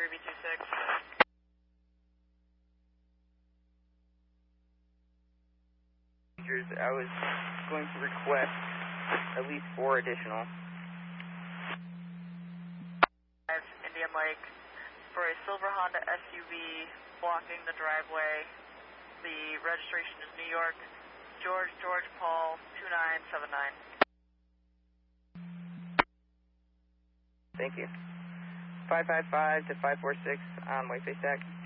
3B26. I was going to request at least 4 additional. Indian Lake for a silver Honda SUV blocking the driveway. The registration is New York, George Paul 2979. Thank you. 555 to 546 on Whiteface Tech.